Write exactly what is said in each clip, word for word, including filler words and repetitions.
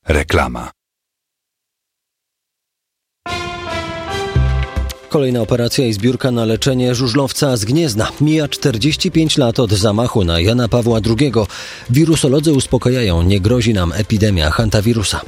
Reklama. Kolejna operacja i zbiórka na leczenie żużlowca z Gniezna. Mija czterdzieści pięć lat od zamachu na Jana Pawła drugiego. Wirusolodzy uspokajają, nie grozi nam epidemia hantawirusa.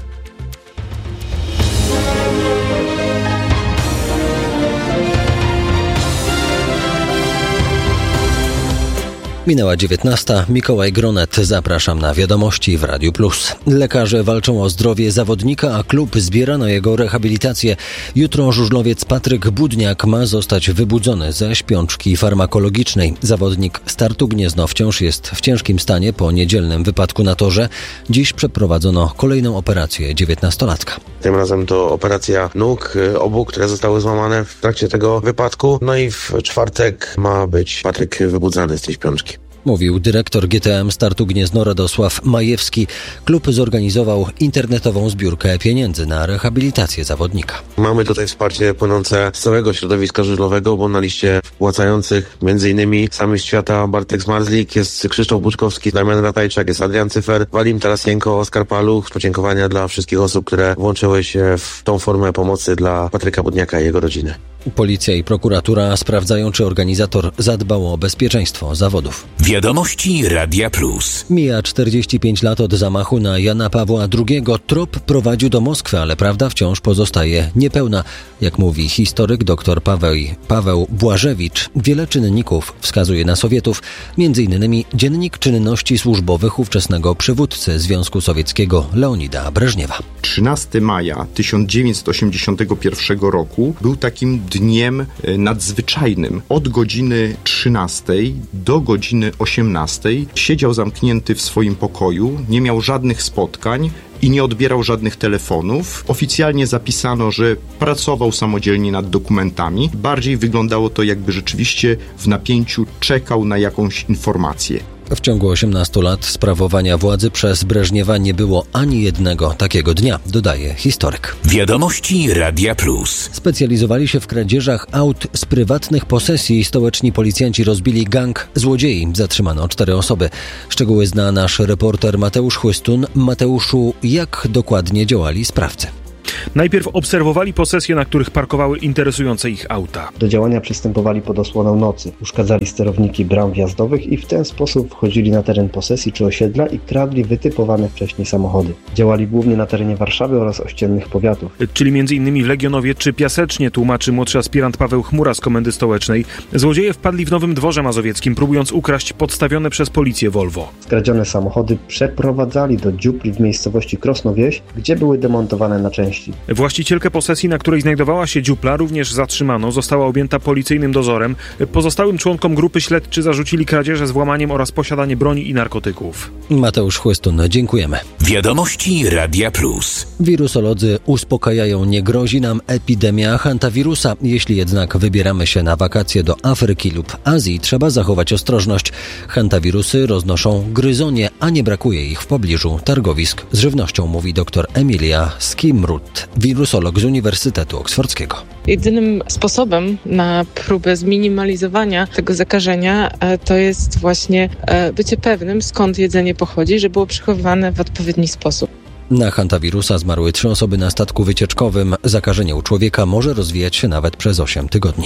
Minęła dziewiętnasta. Mikołaj Gronet. Zapraszam na wiadomości w Radiu Plus. Lekarze walczą o zdrowie zawodnika, a klub zbiera na jego rehabilitację. Jutro żużlowiec Patryk Budniak ma zostać wybudzony ze śpiączki farmakologicznej. Zawodnik Startu Gniezno wciąż jest w ciężkim stanie po niedzielnym wypadku na torze. Dziś przeprowadzono kolejną operację dziewiętnastolatka. Tym razem to operacja nóg obu, które zostały złamane w trakcie tego wypadku. No i w czwartek ma być Patryk wybudzany z tej śpiączki. Mówił dyrektor G T M Startu Gniezno Radosław Majewski. Klub zorganizował internetową zbiórkę pieniędzy na rehabilitację zawodnika. Mamy tutaj wsparcie płynące z całego środowiska żużlowego, bo na liście wpłacających między innymi samy świata Bartek Zmarzlik, jest Krzysztof Buczkowski, Damian Ratajczak, jest Adrian Cyfer, Walim Tarasienko, Oskar Paluch. Podziękowania dla wszystkich osób, które włączyły się w tą formę pomocy dla Patryka Budniaka i jego rodziny. Policja i prokuratura sprawdzają, czy organizator zadbał o bezpieczeństwo zawodów. Wiadomości Radia Plus. Mija czterdzieści pięć lat od zamachu na Jana Pawła drugiego. Trop prowadził do Moskwy, ale prawda wciąż pozostaje niepełna. Jak mówi historyk dr Paweł, Paweł Błażewicz, wiele czynników wskazuje na Sowietów, między innymi dziennik czynności służbowych ówczesnego przywódcy Związku Sowieckiego Leonida Breżniewa. trzynastego maja tysiąc dziewięćset osiemdziesiątego pierwszego roku był takim dniem nadzwyczajnym. Od godziny trzynastej do godziny osiemnastej siedział zamknięty w swoim pokoju, nie miał żadnych spotkań i nie odbierał żadnych telefonów. Oficjalnie zapisano, że pracował samodzielnie nad dokumentami. Bardziej wyglądało to, jakby rzeczywiście w napięciu czekał na jakąś informację. W ciągu osiemnastu lat sprawowania władzy przez Breżniewa nie było ani jednego takiego dnia, dodaje historyk. Wiadomości Radia Plus. Specjalizowali się w kradzieżach aut z prywatnych posesji. Stołeczni policjanci rozbili gang złodziei. Zatrzymano cztery osoby. Szczegóły zna nasz reporter Mateusz Chłystun. Mateuszu, jak dokładnie działali sprawcy? Najpierw obserwowali posesje, na których parkowały interesujące ich auta. Do działania przystępowali pod osłoną nocy. Uszkadzali sterowniki bram wjazdowych i w ten sposób wchodzili na teren posesji czy osiedla i kradli wytypowane wcześniej samochody. Działali głównie na terenie Warszawy oraz ościennych powiatów. Czyli między innymi w Legionowie czy Piasecznie, tłumaczy młodszy aspirant Paweł Chmura z Komendy Stołecznej. Złodzieje wpadli w Nowym Dworze Mazowieckim, próbując ukraść podstawione przez policję Volvo. Skradzione samochody przeprowadzali do dziupli w miejscowości Krosno-Wieś, gdzie były demontowane na części. Właścicielkę posesji, na której znajdowała się dziupla, również zatrzymano. Została objęta policyjnym dozorem. Pozostałym członkom grupy śledczy zarzucili kradzieże z włamaniem oraz posiadanie broni i narkotyków. Mateusz Chłystun, dziękujemy. Wiadomości Radia Plus. Wirusolodzy uspokajają, nie grozi nam epidemia hantawirusa. Jeśli jednak wybieramy się na wakacje do Afryki lub Azji, trzeba zachować ostrożność. Hantawirusy roznoszą gryzonie, a nie brakuje ich w pobliżu targowisk z żywnością, mówi dr Emilia Skimrud, wirusolog z Uniwersytetu Oksfordzkiego. Jedynym sposobem na próbę zminimalizowania tego zakażenia to jest właśnie bycie pewnym, skąd jedzenie pochodzi, że było przechowywane w odpowiedni sposób. Na hantawirusa zmarły trzy osoby na statku wycieczkowym. Zakażenie u człowieka może rozwijać się nawet przez osiem tygodni.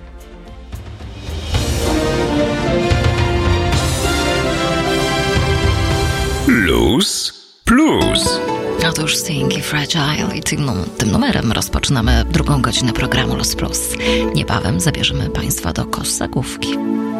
Luz Plus. Otóż Stinky Fragile i tym, tym numerem rozpoczynamy drugą godzinę programu Luz Plus. Niebawem zabierzemy Państwa do Kossagówki.